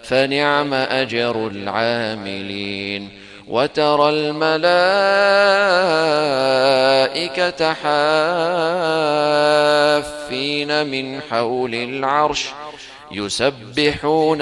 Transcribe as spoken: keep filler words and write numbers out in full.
فنعم أجر العاملين. وترى الملائكة حافين من حول العرش يسبحون